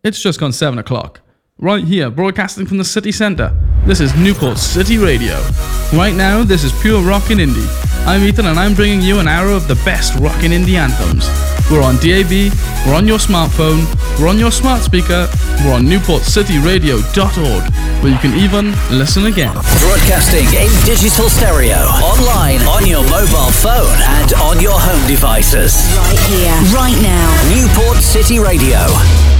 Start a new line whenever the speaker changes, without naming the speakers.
It's just gone 7 o'clock. Right here, broadcasting from the city centre. This is Newport City Radio. Right now, this is pure rockin' indie. I'm Ethan and I'm bringing you an hour of the best rockin' indie anthems. We're on DAB, we're on your smartphone, we're on your smart speaker, we're on newportcityradio.org, where you can even listen again.
Broadcasting in digital stereo, online, on your mobile phone and on your home devices.
Right here, right now.
Newport City Radio.